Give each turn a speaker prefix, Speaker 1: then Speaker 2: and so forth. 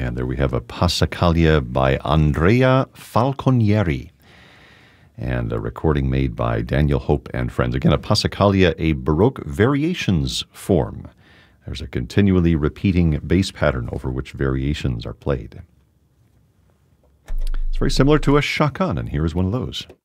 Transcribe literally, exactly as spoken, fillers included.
Speaker 1: And there we have a Passacaglia by Andrea Falconieri, and a recording made by Daniel Hope and friends. Again, a Passacaglia, a Baroque variations form. There's a continually repeating bass pattern over which variations are played. It's very similar to a chaconne, and here is one of those.